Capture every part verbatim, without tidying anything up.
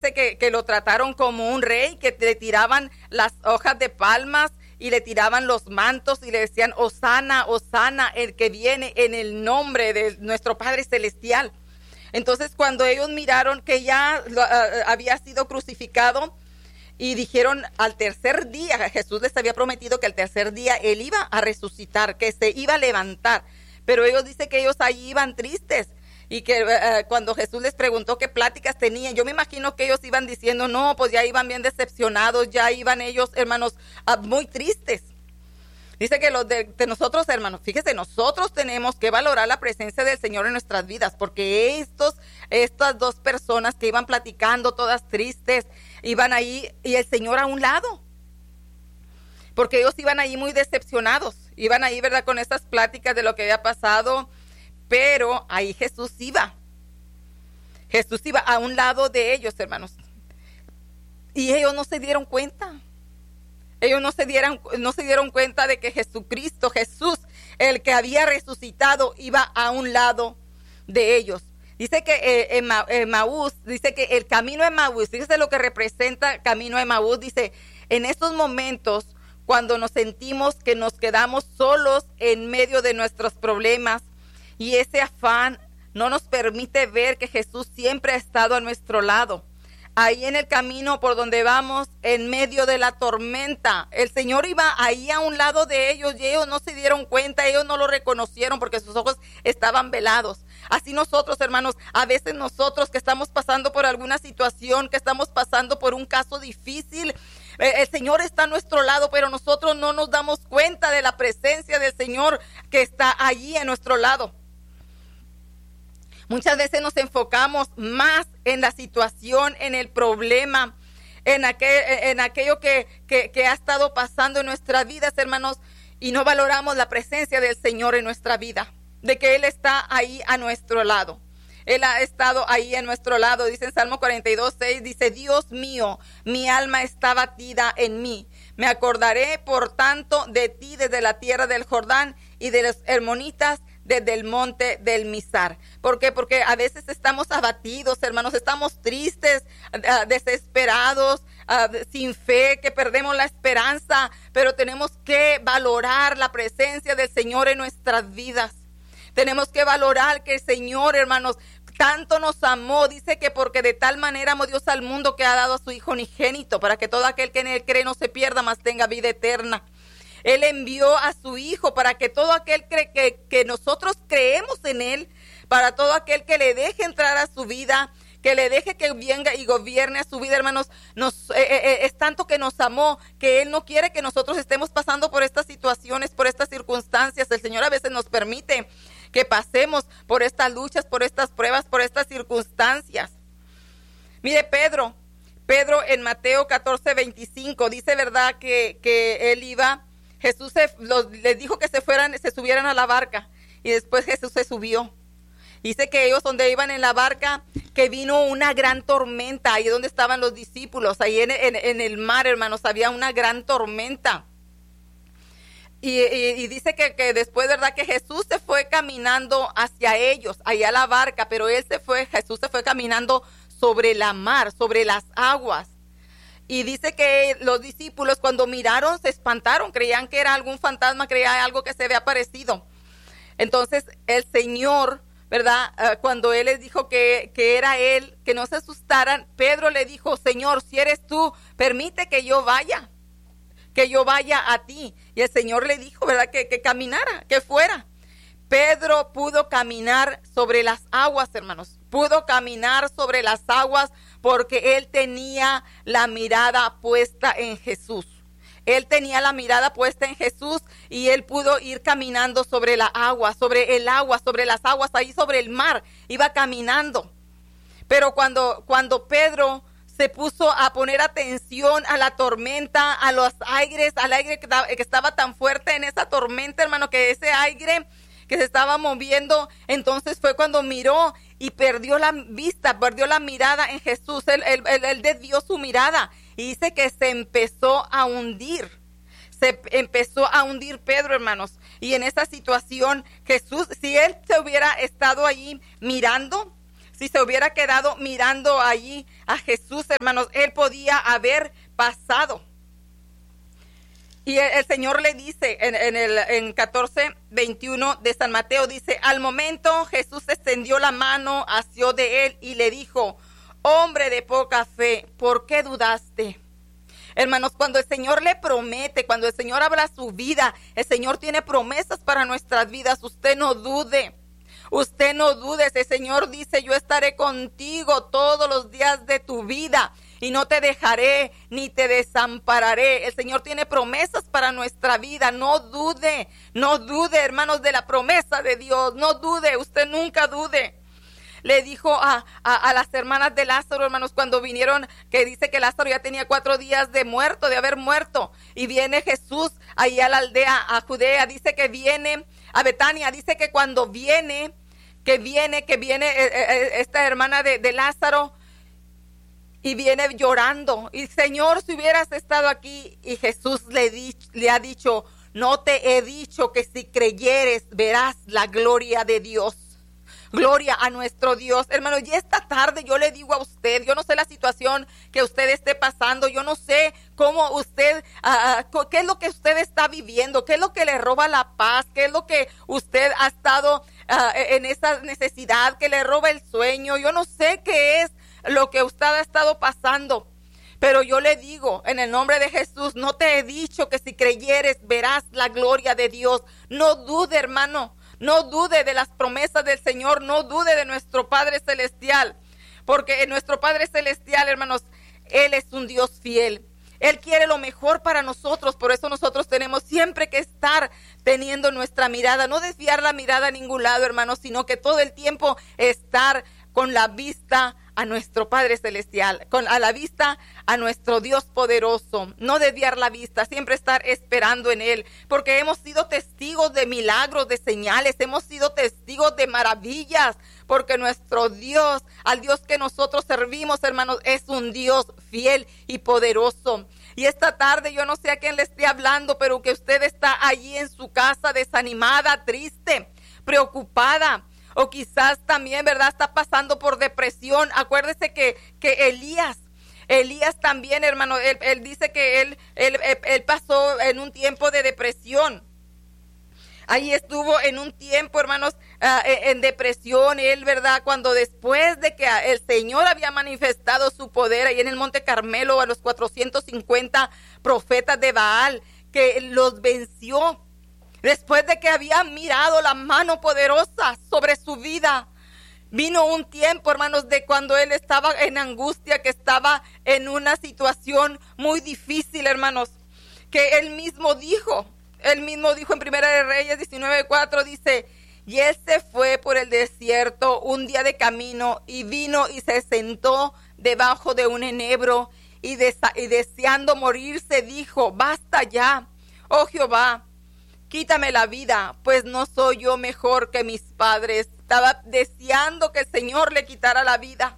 dice que, que lo trataron como un rey, que le tiraban las hojas de palmas y le tiraban los mantos y le decían, Hosana, Hosana, el que viene en el nombre de nuestro Padre Celestial. Entonces, cuando ellos miraron que ya uh, había sido crucificado, y dijeron al tercer día, Jesús les había prometido que al tercer día Él iba a resucitar, que se iba a levantar. Pero ellos dicen que ellos allí iban tristes y que uh, cuando Jesús les preguntó qué pláticas tenían, yo me imagino que ellos iban diciendo, no, pues ya iban bien decepcionados, ya iban ellos, hermanos, uh, muy tristes. Dice que los de, de nosotros, hermanos, fíjese, nosotros tenemos que valorar la presencia del Señor en nuestras vidas, porque estos, estas dos personas que iban platicando, todas tristes, iban ahí y el Señor a un lado, porque ellos iban ahí muy decepcionados, iban ahí, ¿verdad?, con estas pláticas de lo que había pasado, pero ahí Jesús iba, Jesús iba a un lado de ellos, hermanos, y ellos no se dieron cuenta. Ellos no se dieron, no se dieron cuenta de que Jesucristo, Jesús, el que había resucitado, iba a un lado de ellos. Dice que eh, Ema, Emaús, dice que el camino de Emaús, fíjese lo que representa camino de Emaús, dice, en estos momentos, cuando nos sentimos que nos quedamos solos en medio de nuestros problemas y ese afán no nos permite ver que Jesús siempre ha estado a nuestro lado. Ahí en el camino por donde vamos, en medio de la tormenta, el Señor iba ahí a un lado de ellos y ellos no se dieron cuenta, ellos no lo reconocieron porque sus ojos estaban velados. Así nosotros, hermanos, a veces nosotros que estamos pasando por alguna situación, que estamos pasando por un caso difícil, el Señor está a nuestro lado, pero nosotros no nos damos cuenta de la presencia del Señor que está allí a nuestro lado. Muchas veces nos enfocamos más en la situación, en el problema, en, aquel, en aquello que, que, que ha estado pasando en nuestras vidas, hermanos, y no valoramos la presencia del Señor en nuestra vida, de que Él está ahí a nuestro lado. Él ha estado ahí a nuestro lado. Dice en Salmo cuarenta y dos, seis, dice, Dios mío, mi alma está batida en mí. Me acordaré, por tanto, de ti desde la tierra del Jordán y de los hermonitas desde el monte del Mizar. ¿Por qué? Porque a veces estamos abatidos, hermanos, estamos tristes, uh, desesperados, uh, sin fe, que perdemos la esperanza, pero tenemos que valorar la presencia del Señor en nuestras vidas. Tenemos que valorar que el Señor, hermanos, tanto nos amó, dice que porque de tal manera amó Dios al mundo que ha dado a su Hijo unigénito, para que todo aquel que en Él cree no se pierda, mas tenga vida eterna. Él envió a su Hijo para que todo aquel que, que, que nosotros creemos en Él, para todo aquel que le deje entrar a su vida, que le deje que venga y gobierne a su vida, hermanos, nos, eh, eh, es tanto que nos amó, que Él no quiere que nosotros estemos pasando por estas situaciones, por estas circunstancias. El Señor a veces nos permite que pasemos por estas luchas, por estas pruebas, por estas circunstancias. Mire, Pedro, Pedro en Mateo catorce, veinticinco, dice, ¿verdad?, que, que él iba... Jesús se, los, les dijo que se fueran, se subieran a la barca y después Jesús se subió. Dice que ellos donde iban en la barca, que vino una gran tormenta, ahí donde estaban los discípulos, ahí en, en, en el mar, hermanos, había una gran tormenta. Y, y, y dice que, que después, ¿verdad?, que Jesús se fue caminando hacia ellos, allá a la barca, pero él se fue, Jesús se fue caminando sobre la mar, sobre las aguas. Y dice que los discípulos cuando miraron se espantaron, creían que era algún fantasma, creían algo que se había aparecido. Entonces el Señor, ¿verdad?, uh, cuando Él les dijo que, que era Él, que no se asustaran, Pedro le dijo, Señor, si eres tú, permite que yo vaya, que yo vaya a ti. Y el Señor le dijo, ¿verdad?, que, que caminara, que fuera. Pedro pudo caminar sobre las aguas, hermanos, pudo caminar sobre las aguas porque él tenía la mirada puesta en Jesús. Él tenía la mirada puesta en Jesús y él pudo ir caminando sobre la agua, sobre el agua, sobre las aguas, ahí sobre el mar, iba caminando. Pero cuando, cuando Pedro se puso a poner atención a la tormenta, a los aires, al aire que, que estaba tan fuerte en esa tormenta, hermano, que ese aire que se estaba moviendo, entonces fue cuando miró y perdió la vista, perdió la mirada en Jesús. Él, él, él, él desvió su mirada y dice que se empezó a hundir. Se empezó a hundir Pedro, hermanos. Y en esa situación, Jesús, si él se hubiera estado allí mirando, si se hubiera quedado mirando allí a Jesús, hermanos, él podía haber pasado. Y el, el Señor le dice en, en el en catorce veintiuno de San Mateo, dice, al momento Jesús extendió la mano, asió de él y le dijo, hombre de poca fe, ¿por qué dudaste? Hermanos, cuando el Señor le promete, cuando el Señor habla su vida, el Señor tiene promesas para nuestras vidas. Usted no dude, usted no dude. El Señor dice, yo estaré contigo todos los días de tu vida y no te dejaré ni te desampararé. El Señor tiene promesas para nuestra vida. No dude, no dude, hermanos, de la promesa de Dios. No dude, usted nunca dude. Le dijo a, a, a las hermanas de Lázaro, hermanos, cuando vinieron, que dice que Lázaro ya tenía cuatro días de muerto, de haber muerto, y viene Jesús ahí a la aldea, a Judea, dice que viene a Betania, dice que cuando viene, que viene, que viene eh, eh, esta hermana de, de Lázaro, y viene llorando, y Señor, si hubieras estado aquí, y Jesús le, di, le ha dicho, no te he dicho que si creyeres verás la gloria de Dios. Gloria a nuestro Dios, hermano. Y esta tarde yo le digo a usted, yo no sé la situación que usted esté pasando, yo no sé cómo usted, uh, qué es lo que usted está viviendo, qué es lo que le roba la paz, qué es lo que usted ha estado uh, en esa necesidad, que le roba el sueño. Yo no sé qué es lo que usted ha estado pasando, pero yo le digo en el nombre de Jesús, no te he dicho que si creyeres verás la gloria de Dios. No dude, hermano. No dude de las promesas del Señor, no dude de nuestro Padre Celestial, porque nuestro Padre Celestial, hermanos, Él es un Dios fiel. Él quiere lo mejor para nosotros, por eso nosotros tenemos siempre que estar teniendo nuestra mirada, no desviar la mirada a ningún lado, hermanos, sino que todo el tiempo estar con la vista a nuestro Padre Celestial, con a la vista a nuestro Dios poderoso, no desviar la vista, siempre estar esperando en Él, porque hemos sido testigos de milagros, de señales, hemos sido testigos de maravillas, porque nuestro Dios, al Dios que nosotros servimos, hermanos, es un Dios fiel y poderoso. Y esta tarde yo no sé a quién le esté hablando, pero que usted está allí en su casa desanimada, triste, preocupada, o quizás también, ¿verdad?, está pasando por depresión. Acuérdese que, que Elías, Elías también, hermano, él, él dice que él, él, él pasó en un tiempo de depresión. Ahí estuvo en un tiempo, hermanos, uh, en depresión, él, ¿verdad?, cuando después de que el Señor había manifestado su poder ahí en el Monte Carmelo a los cuatrocientos cincuenta profetas de Baal, que los venció. Después de que había mirado la mano poderosa sobre su vida, vino un tiempo, hermanos, de cuando él estaba en angustia, que estaba en una situación muy difícil, hermanos, que él mismo dijo, él mismo dijo en Primera de Reyes diecinueve cuatro, dice, y él se fue por el desierto un día de camino y vino y se sentó debajo de un enebro y, desa- y deseando morirse dijo, basta ya, oh Jehová, quítame la vida, pues no soy yo mejor que mis padres. Estaba deseando que el Señor le quitara la vida.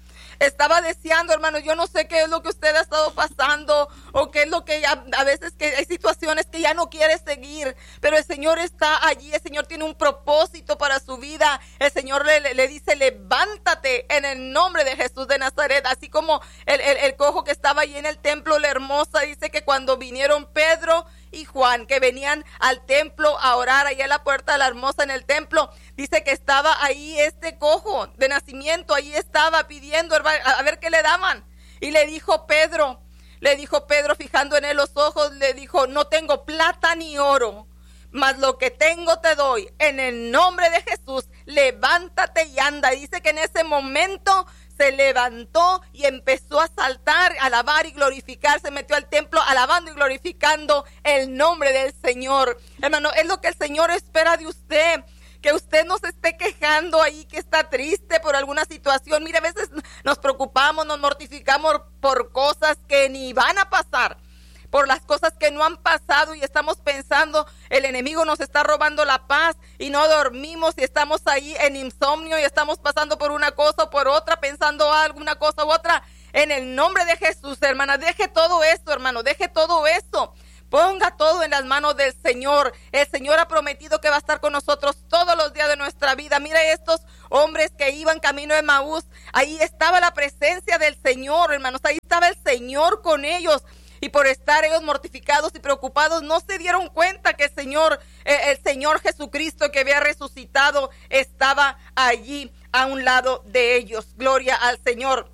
Estaba deseando, hermanos, yo no sé qué es lo que usted ha estado pasando o qué es lo que ya, a veces que hay situaciones que ya no quiere seguir, pero el Señor está allí, el Señor tiene un propósito para su vida. El Señor le, le, le dice, levántate en el nombre de Jesús de Nazaret, así como el, el, el cojo que estaba allí en el templo, la hermosa, dice que cuando vinieron Pedro y Juan, que venían al templo a orar allá a la puerta de la hermosa en el templo, dice que estaba ahí este cojo de nacimiento, ahí estaba pidiendo a ver qué le daban, y le dijo Pedro, le dijo Pedro fijando en él los ojos, le dijo, no tengo plata ni oro, mas lo que tengo te doy, en el nombre de Jesús, levántate y anda. Y dice que en ese momento se levantó y empezó a saltar, alabar y glorificar, se metió al templo alabando y glorificando el nombre del Señor. Hermano, es lo que el Señor espera de usted, que usted no se esté quejando ahí, que está triste por alguna situación. Mire, a veces nos preocupamos, nos mortificamos por cosas que ni van a pasar, por las cosas que no han pasado, y estamos pensando, el enemigo nos está robando la paz y no dormimos y estamos ahí en insomnio y estamos pasando por una cosa o por otra, pensando alguna cosa u otra. En el nombre de Jesús, hermana, deje todo eso, hermano, deje todo eso, Ponga todo en las manos del Señor. El Señor ha prometido que va a estar con nosotros todos los días de nuestra vida. Mire estos hombres que iban camino de Emaús. Ahí estaba la presencia del Señor, hermanos. Ahí estaba el Señor con ellos. Y por estar ellos mortificados y preocupados, no se dieron cuenta que el Señor, eh, el Señor Jesucristo que había resucitado, estaba allí a un lado de ellos. Gloria al Señor.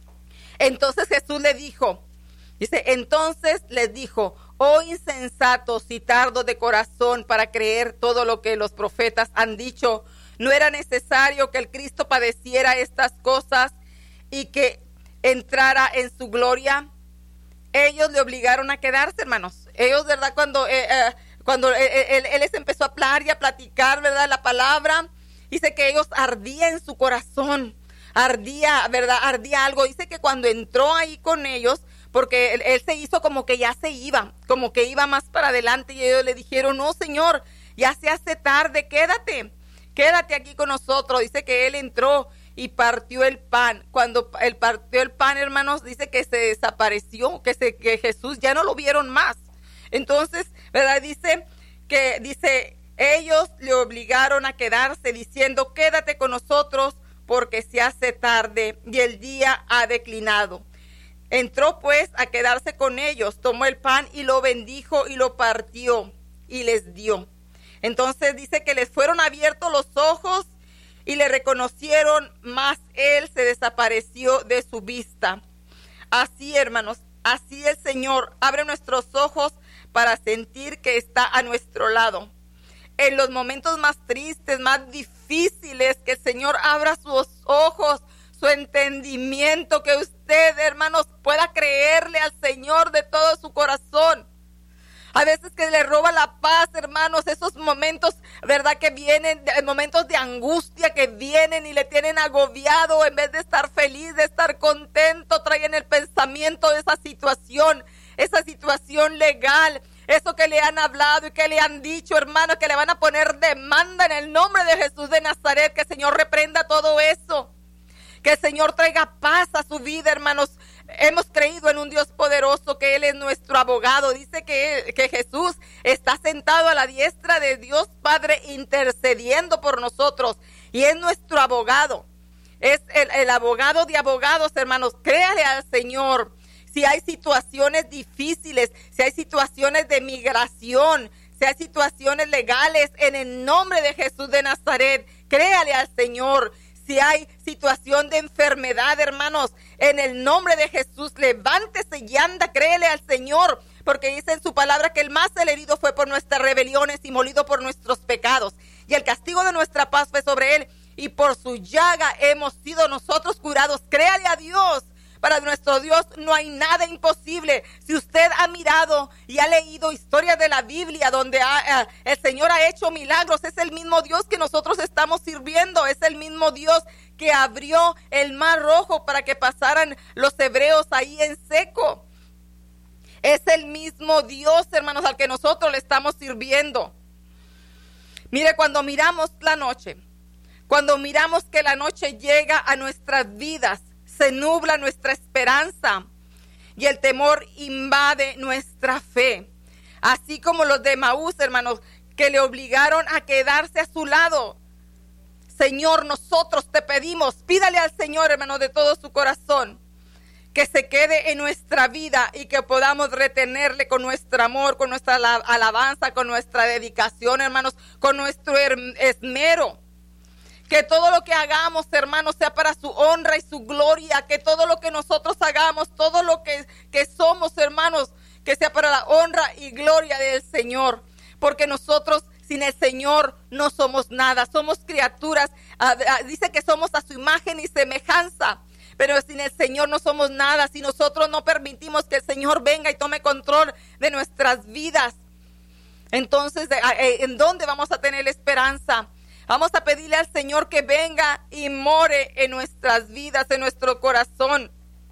Entonces Jesús le dijo, dice, entonces les dijo, oh insensatos y tardos de corazón para creer todo lo que los profetas han dicho. ¿No era necesario que el Cristo padeciera estas cosas y que entrara en su gloria? Ellos le obligaron a quedarse, hermanos. Ellos, ¿verdad? Cuando, eh, eh, cuando él, él, él les empezó a hablar y a platicar, ¿verdad? La palabra, dice que ellos ardía en su corazón. Ardía, ¿verdad? Ardía algo. Dice que cuando entró ahí con ellos, porque él, él se hizo como que ya se iba, como que iba más para adelante, y ellos le dijeron, no, Señor, ya se hace tarde, quédate, quédate aquí con nosotros. Dice que él entró y partió el pan. Cuando él partió el pan, hermanos, dice que se desapareció, que, se, que Jesús ya no lo vieron más. Entonces, ¿verdad? Dice que, dice, ellos le obligaron a quedarse, diciendo, quédate con nosotros, porque se hace tarde y el día ha declinado. Entró pues a quedarse con ellos, tomó el pan y lo bendijo y lo partió y les dio. Entonces dice que les fueron abiertos los ojos y le reconocieron, mas él se desapareció de su vista. Así, hermanos, así el Señor abre nuestros ojos para sentir que está a nuestro lado. En los momentos más tristes, más difíciles, que el Señor abra sus ojos, su entendimiento, que usted, hermanos, pueda creerle al Señor de todo su corazón. A veces que le roba la paz, hermanos, esos momentos, ¿verdad? Que vienen, momentos de angustia que vienen y le tienen agobiado, en vez de estar feliz, de estar contento, traen el pensamiento de esa situación, esa situación legal, eso que le han hablado y que le han dicho, hermanos, que le van a poner demanda en el nombre de Jesús de Nazaret. Que el Señor reprenda todo eso. Que el Señor traiga paz a su vida, hermanos. Hemos creído en un Dios poderoso, que Él es nuestro abogado. Dice que, que Jesús está sentado a la diestra de Dios Padre, intercediendo por nosotros. Y es nuestro abogado. Es el, el abogado de abogados, hermanos. Créale al Señor. Si hay situaciones difíciles, si hay situaciones de migración, si hay situaciones legales, en el nombre de Jesús de Nazaret, créale al Señor. Si hay situación de enfermedad, hermanos, en el nombre de Jesús, levántese y anda, créele al Señor, porque dice en su palabra que el más el herido fue por nuestras rebeliones y molido por nuestros pecados. Y el castigo de nuestra paz fue sobre él, y por su llaga hemos sido nosotros curados. Créale a Dios. Para nuestro Dios no hay nada imposible. Si usted ha mirado y ha leído historias de la Biblia donde ha, eh, el Señor ha hecho milagros, es el mismo Dios que nosotros estamos sirviendo. Es el mismo Dios que abrió el mar rojo para que pasaran los hebreos ahí en seco. Es el mismo Dios, hermanos, al que nosotros le estamos sirviendo. Mire, cuando miramos la noche, cuando miramos que la noche llega a nuestras vidas, se nubla nuestra esperanza y el temor invade nuestra fe. Así como los de Emaús, hermanos, que le obligaron a quedarse a su lado. Señor, nosotros te pedimos, pídale al Señor, hermano, de todo su corazón, que se quede en nuestra vida y que podamos retenerle con nuestro amor, con nuestra alabanza, con nuestra dedicación, hermanos, con nuestro esmero. Que todo lo que hagamos, hermanos, sea para su honra y su gloria. Que todo lo que nosotros hagamos, todo lo que, que somos, hermanos, que sea para la honra y gloria del Señor. Porque nosotros sin el Señor no somos nada. Somos criaturas. Uh, uh, dice que somos a su imagen y semejanza. Pero sin el Señor no somos nada. Si nosotros no permitimos que el Señor venga y tome control de nuestras vidas, entonces, ¿en dónde vamos a tener esperanza? Vamos a pedirle al Señor que venga y more en nuestras vidas, en nuestro corazón,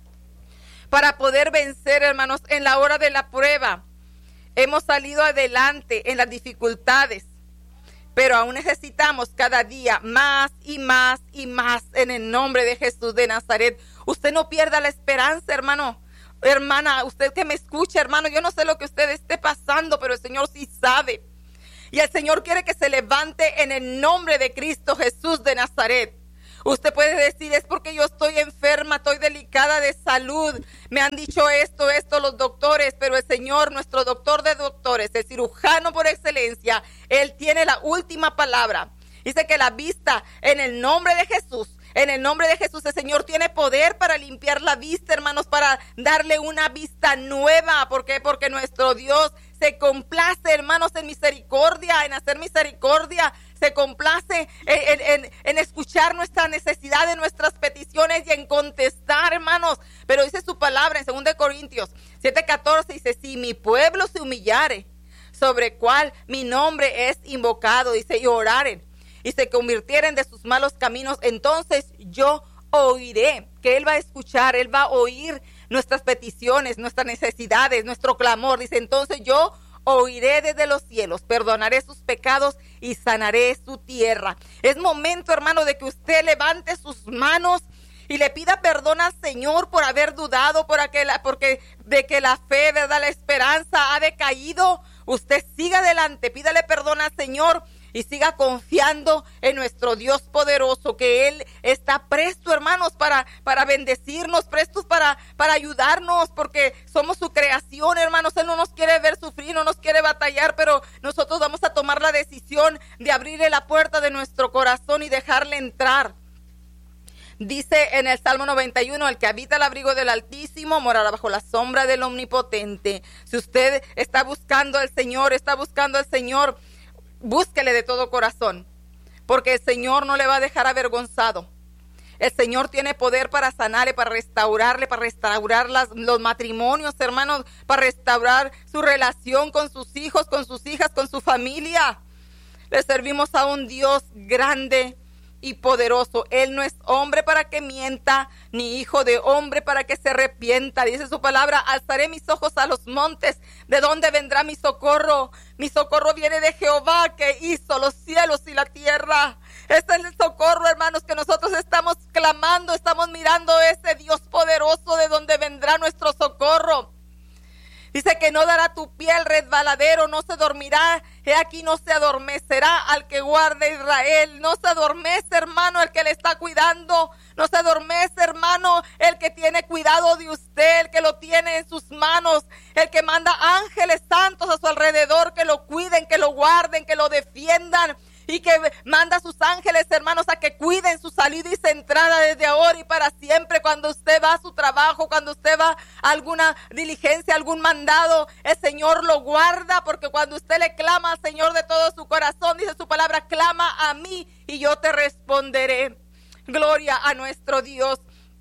para poder vencer, hermanos, en la hora de la prueba. Hemos salido adelante en las dificultades, pero aún necesitamos cada día más y más y más en el nombre de Jesús de Nazaret. Usted no pierda la esperanza, hermano. hermana, usted que me escucha, hermano, yo no sé lo que usted esté pasando, pero el Señor sí sabe. Y el Señor quiere que se levante en el nombre de Cristo Jesús de Nazaret. Usted puede decir, es porque yo estoy enferma, estoy delicada de salud. Me han dicho esto, esto los doctores, pero el Señor, nuestro doctor de doctores, el cirujano por excelencia, Él tiene la última palabra. Dice que la vista en el nombre de Jesús, en el nombre de Jesús, el Señor tiene poder para limpiar la vista, hermanos, para darle una vista nueva. ¿Por qué? Porque nuestro Dios se complace, hermanos, en misericordia, en hacer misericordia. Se complace en, en, en escuchar nuestra necesidad, de nuestras peticiones y en contestar, hermanos. Pero dice su palabra en segunda de Corintios siete catorce, dice, si mi pueblo se humillare, sobre cual mi nombre es invocado, dice, y oraren, y se convirtieren de sus malos caminos, entonces yo oiré. Que Él va a escuchar, Él va a oír nuestras peticiones, nuestras necesidades, nuestro clamor. Dice, entonces yo oiré desde los cielos, perdonaré sus pecados y sanaré su tierra. Es momento, hermano, de que usted levante sus manos y le pida perdón al Señor por haber dudado, por aquel, porque de que la fe, verdad, la esperanza ha decaído. Usted siga adelante, pídale perdón al Señor y siga confiando en nuestro Dios poderoso, que Él está presto, hermanos, para, para bendecirnos, prestos para, para ayudarnos, porque somos su creación, hermanos. Él no nos quiere ver sufrir, no nos quiere batallar, pero nosotros vamos a tomar la decisión de abrirle la puerta de nuestro corazón y dejarle entrar. Dice en el Salmo noventa y uno, el que habita el abrigo del Altísimo morará bajo la sombra del Omnipotente. Si usted está buscando al Señor, está buscando al Señor, búsquele de todo corazón, porque el Señor no le va a dejar avergonzado. El Señor tiene poder para sanarle, para restaurarle, para restaurar las, los matrimonios, hermanos, para restaurar su relación con sus hijos, con sus hijas, con su familia. Le servimos a un Dios grande y poderoso. Él no es hombre para que mienta, ni hijo de hombre para que se arrepienta. Dice su palabra, alzaré mis ojos a los montes. ¿De dónde vendrá mi socorro? Mi socorro viene de Jehová, que hizo los cielos y la tierra. Este es el socorro, hermanos, que nosotros estamos clamando. Estamos mirando a ese Dios poderoso, de donde vendrá nuestro socorro. Dice que no dará tu pie al resbaladero, no se dormirá, he aquí no se adormecerá al que guarde Israel. No se adormece, hermano, el que le está cuidando. No se adormece, hermano, el que tiene cuidado de usted, el que lo tiene en sus manos, el que manda ángeles santos a su alrededor, que lo cuiden, que lo guarden, que lo defiendan. Y que manda a sus ángeles, hermanos, a que cuiden su salida y su entrada desde ahora y para siempre. Cuando usted va a su trabajo, cuando usted va a alguna diligencia, algún mandado, el Señor lo guarda, porque cuando usted le clama al Señor de todo su corazón, dice su palabra, clama a mí y yo te responderé. Gloria a nuestro Dios.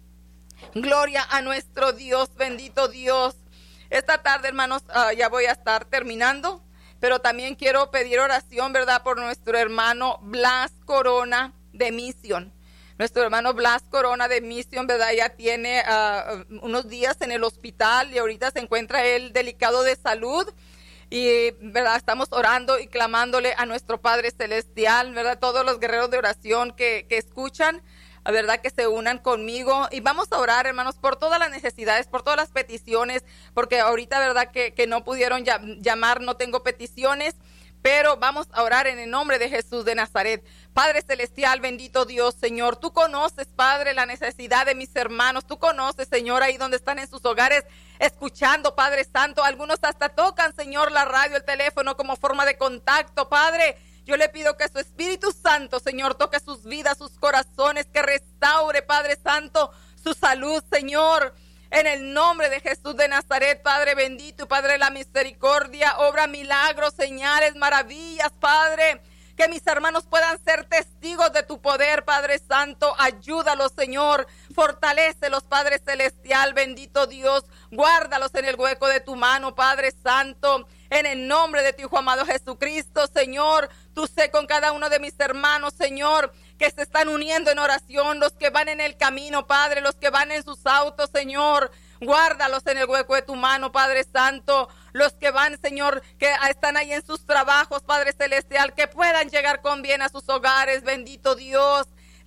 Gloria a nuestro Dios, bendito Dios. Esta tarde, hermanos, uh, ya voy a estar terminando. Pero también quiero pedir oración, ¿verdad?, por nuestro hermano Blas Corona de Mission. Nuestro hermano Blas Corona de Mission, ¿verdad?, ya tiene uh, unos días en el hospital y ahorita se encuentra él delicado de salud. Y, ¿verdad?, estamos orando y clamándole a nuestro Padre Celestial, ¿verdad?, todos los guerreros de oración que, que escuchan, la verdad, que se unan conmigo y vamos a orar, hermanos, por todas las necesidades, por todas las peticiones, porque ahorita, verdad, que, que no pudieron llamar, no tengo peticiones, pero vamos a orar en el nombre de Jesús de Nazaret. Padre Celestial, bendito Dios, Señor, tú conoces, Padre, la necesidad de mis hermanos, tú conoces, Señor, ahí donde están en sus hogares escuchando, Padre Santo, algunos hasta tocan, Señor, la radio, el teléfono como forma de contacto, Padre. Yo le pido que su Espíritu Santo, Señor, toque sus vidas, sus corazones, que restaure, Padre Santo, su salud, Señor. En el nombre de Jesús de Nazaret, Padre bendito, Padre de la misericordia, obra milagros, señales, maravillas, Padre. Que mis hermanos puedan ser testigos de tu poder, Padre Santo. Ayúdalos, Señor. Fortalécelos, Padre Celestial, bendito Dios. Guárdalos en el hueco de tu mano, Padre Santo. En el nombre de tu Hijo amado Jesucristo, Señor. Tú sé con cada uno de mis hermanos, Señor, que se están uniendo en oración. Los que van en el camino, Padre. Los que van en sus autos, Señor. Guárdalos en el hueco de tu mano, Padre Santo. Los que van, Señor, que están ahí en sus trabajos, Padre Celestial, que puedan llegar con bien a sus hogares, bendito Dios.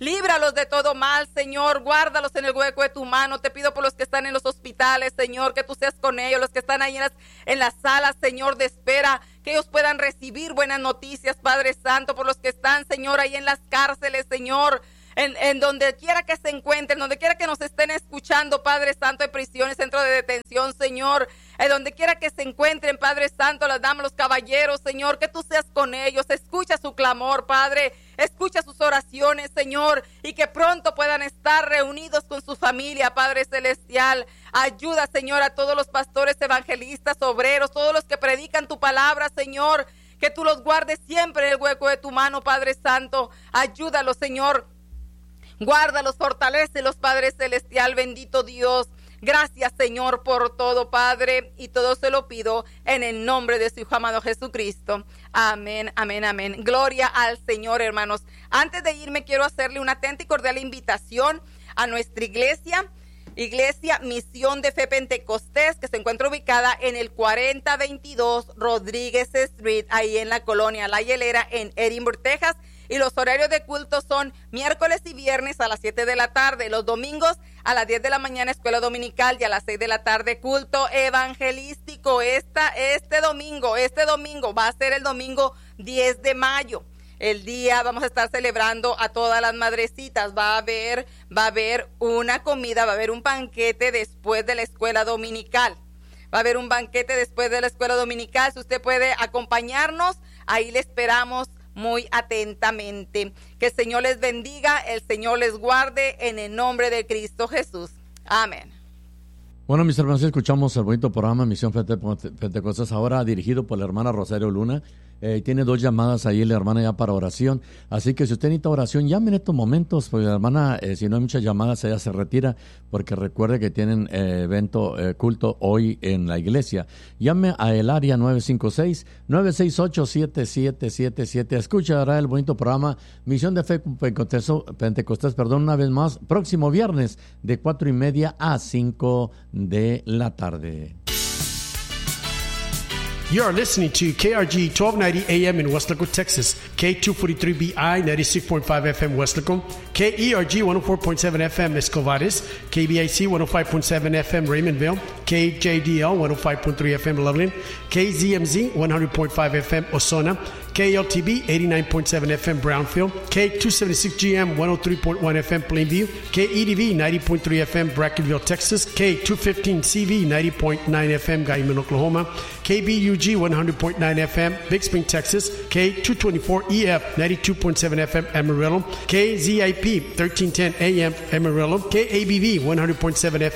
líbralos de todo mal, Señor, guárdalos en el hueco de tu mano. Te pido por los que están en los hospitales, Señor, que tú seas con ellos, los que están ahí en las, en las salas, Señor, de espera, que ellos puedan recibir buenas noticias, Padre Santo, por los que están, Señor, ahí en las cárceles, Señor, En, en donde quiera que se encuentren, donde quiera que nos estén escuchando, Padre Santo, en prisiones, centro de detención, Señor, en donde quiera que se encuentren, Padre Santo, las damas, los caballeros, Señor, que tú seas con ellos, escucha su clamor, Padre, escucha sus oraciones, Señor, y que pronto puedan estar reunidos con su familia, Padre Celestial. Ayuda, Señor, a todos los pastores, evangelistas, obreros, todos los que predican tu palabra, Señor, que tú los guardes siempre en el hueco de tu mano, Padre Santo. Ayúdalos, Señor. Guárdalos, fortalécelos, Padre Celestial, bendito Dios. Gracias, Señor, por todo, Padre, y todo se lo pido en el nombre de su Hijo amado Jesucristo. Amén, amén, amén. Gloria al Señor, hermanos. Antes de irme, quiero hacerle una atenta y cordial invitación a nuestra iglesia, Iglesia Misión de Fe Pentecostés, que se encuentra ubicada en el cuarenta veintidós Rodríguez Street, ahí en la colonia La Hielera, en Edinburgh, Texas. Y los horarios de culto son miércoles y viernes a las siete de la tarde, los domingos a las diez de la mañana escuela dominical y a las seis de la tarde culto evangelístico. Esta, este domingo, este domingo va a ser el domingo diez de mayo. El día vamos a estar celebrando a todas las madrecitas. Va a haber, va a haber una comida, va a haber un banquete después de la escuela dominical. Va a haber un banquete después de la escuela dominical. Si usted puede acompañarnos, ahí le esperamos muy atentamente. Que el Señor les bendiga, el Señor les guarde en el nombre de Cristo Jesús. Amén. Bueno, mis hermanos, escuchamos el bonito programa Misión Pentecostés, ahora dirigido por la hermana Rosario Luna. Eh, tiene dos llamadas ahí la hermana ya para oración, así que si usted necesita oración, llame en estos momentos, porque la hermana, eh, si no hay muchas llamadas, ella se retira, porque recuerde que tienen eh, evento, eh, culto hoy en la iglesia. Llame a el área nueve cinco seis, nueve seis ocho, siete siete siete siete. Escuchará el bonito programa Misión de Fe Pentecostés, Pentecostés, perdón, una vez más, próximo viernes de cuatro y media a cinco de la tarde. You are listening to K R G twelve ninety A M in Weslaco, Texas, K two forty-three B I ninety-six point five F M Weslaco, K E R G one oh four point seven F M Escovares, K B I C one oh five point seven F M Raymondville, K J D L one oh five point three F M Loveland, K Z M Z one hundred point five F M Osona, K L T B eighty-nine point seven F M Brownfield, K two seventy-six G M one oh three point one F M Plainview, K E D V ninety point three F M Brackenville, Texas, K two fifteen C V ninety point nine F M Guyman, Oklahoma, K B U G one hundred point nine F M Big Spring, Texas, K two twenty-four E F ninety-two point seven F M Amarillo, K Z I P thirteen ten A M Amarillo, K A B V one hundred point seven F M